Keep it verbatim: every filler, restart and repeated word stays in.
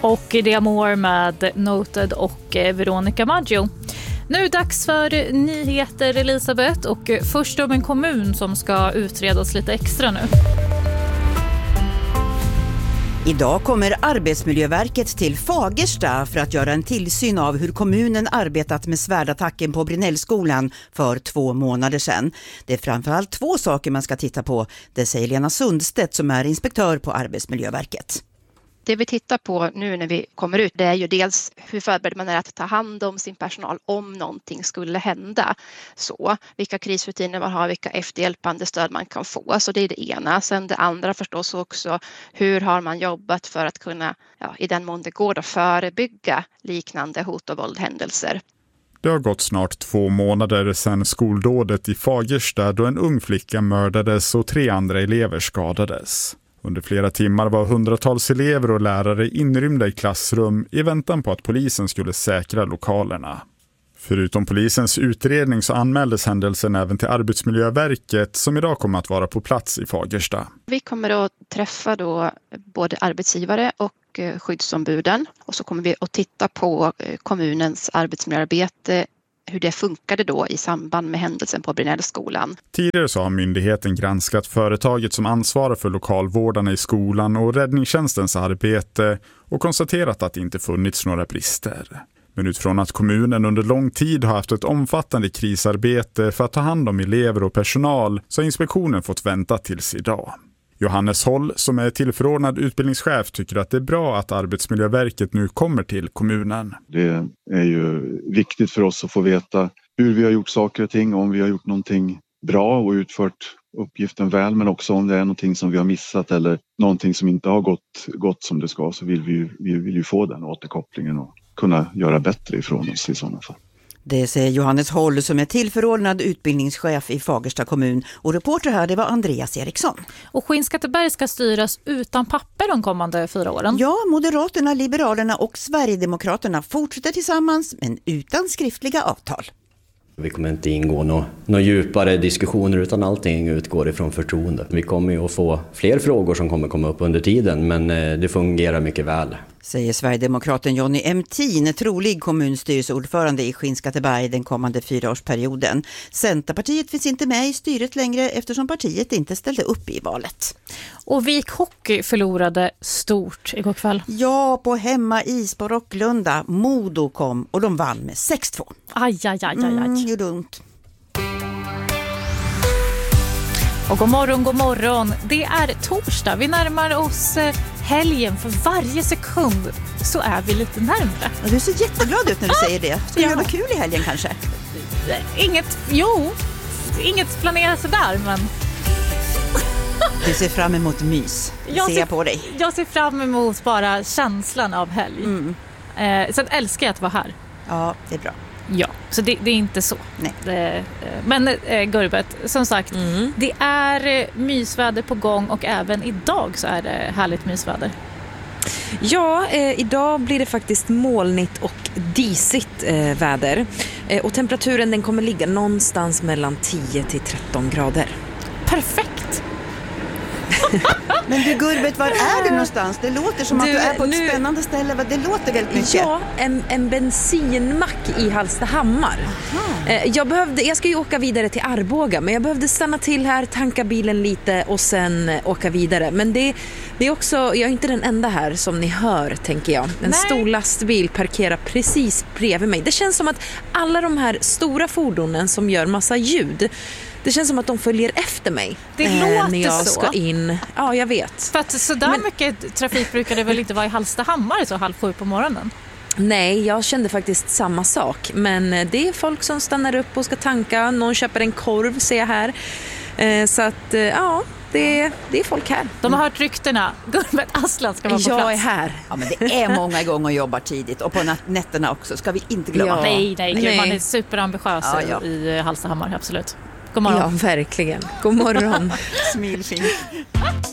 Och det More med Noted och Veronica Maggio. Nu dags för nyheter, Elisabeth, och först om en kommun som ska utredas lite extra nu. Idag kommer Arbetsmiljöverket till Fagersta för att göra en tillsyn av hur kommunen arbetat med svärdattacken på Brinellskolan för två månader sedan. Det är framförallt två saker man ska titta på, det säger Lena Sundstedt som är inspektör på Arbetsmiljöverket. Det vi tittar på nu när vi kommer ut, det är ju dels hur förberedd man är att ta hand om sin personal om någonting skulle hända. Så vilka krisrutiner man har, vilka efterhjälpande stöd man kan få. Så det är det ena. Sen det andra förstås också, hur har man jobbat för att kunna, ja, i den mån det går, att förebygga liknande hot- och våldhändelser. Det har gått snart två månader sedan skoldådet i Fagersta då en ung flicka mördades och tre andra elever skadades. Under flera timmar var hundratals elever och lärare inrymda i klassrum i väntan på att polisen skulle säkra lokalerna. Förutom polisens utredning så anmäldes händelsen även till Arbetsmiljöverket som idag kommer att vara på plats i Fagersta. Vi kommer att träffa då både arbetsgivare och skyddsombuden och så kommer vi att titta på kommunens arbetsmiljöarbete, hur det funkade då i samband med händelsen på Brinellskolan. Tidigare så har myndigheten granskat företaget som ansvarar för lokalvårdarna i skolan och räddningstjänstens arbete och konstaterat att det inte funnits några brister. Men utifrån att kommunen under lång tid har haft ett omfattande krisarbete för att ta hand om elever och personal så har inspektionen fått vänta tills idag. Johannes Holl, som är tillförordnad utbildningschef, tycker att det är bra att Arbetsmiljöverket nu kommer till kommunen. Det är ju viktigt för oss att få veta hur vi har gjort saker och ting, om vi har gjort någonting bra och utfört uppgiften väl, men också om det är någonting som vi har missat eller någonting som inte har gått, gått som det ska, så vill vi, ju, vi vill ju få den återkopplingen och kunna göra bättre ifrån oss i sådana fall. Det säger Johannes Holl som är tillförordnad utbildningschef i Fagersta kommun. Och reporter här, det var Andreas Eriksson. Och Skinnskatteberg ska styras utan papper de kommande fyra åren. Ja, Moderaterna, Liberalerna och Sverigedemokraterna fortsätter tillsammans men utan skriftliga avtal. Vi kommer inte ingå några nå djupare diskussioner utan allting utgår ifrån förtroende. Vi kommer ju att få fler frågor som kommer komma upp under tiden, men det fungerar mycket väl. Säger Sverigedemokraten Johnny Emtin, trolig kommunstyrelseordförande i Skinnskatteberg den kommande fyraårsperioden. Centerpartiet finns inte med i styret längre eftersom partiet inte ställde upp i valet. Och Vik Hockey förlorade stort igår kväll. Ja, på hemma is på Rocklunda. Modo kom och de vann med sex två. Aj, aj, aj, aj, aj. Mm, gjorde ont. Och god morgon, god morgon. Det är torsdag. Vi närmar oss helgen. För varje sekund så är vi lite närmare. Ja, du ser jätteglad ut när du säger det. Ska du ja. göra något kul i helgen kanske? Inget, jo. Inget planerat sådär, men... Du ser fram emot mys. Jag ser ser jag på dig. Jag ser fram emot bara känslan av helg. Mm. Eh, sen älskar jag att vara här. Ja, det är bra. Ja, så det, det är inte så. Nej. Det, men eh, Gurbet, som sagt, mm. det är mysväder på gång och även idag så är det härligt mysväder. Ja, eh, idag blir det faktiskt molnigt och disigt eh, väder. Eh, och temperaturen den kommer ligga någonstans mellan tio till tretton grader. Perfekt! Men du Gurbet, var är du någonstans? Det låter som du, att du är på ett nu, spännande ställe. Det låter väldigt mycket. Ja, en, en bensinmack i Hallstahammar. Eh, jag, behövde, jag ska ju åka vidare till Arboga, men jag behövde stanna till här, tanka bilen lite och sen eh, åka vidare. Men det, det är också, jag är inte den enda här som ni hör, tänker jag. En Nej. stor lastbil parkerar precis bredvid mig. Det känns som att alla de här stora fordonen som gör massa ljud, det känns som att de följer efter mig. Det eh, låter när jag så. ska in. Ja, jag vet. För att sådär Men... mycket trafik brukar det väl inte vara i Hallstahammar så halv sju på morgonen? Nej, jag kände faktiskt samma sak. Men det är folk som stannar upp och ska tanka. Någon köper en korv, ser jag här. Eh, så att, eh, ja... Det, det är folk här. De har hört ryktena. Gurbet Aslan ska vara på jag plats. Jag är här. Ja, men det är många gånger och jobbar tidigt. Och på nätterna också. Ska vi inte glömma. Ja. Nej, nej, nej. Man är superambitiös ja, ja. i Hallstahammar, absolut. God morgon. Ja, verkligen. God morgon. Smilfint.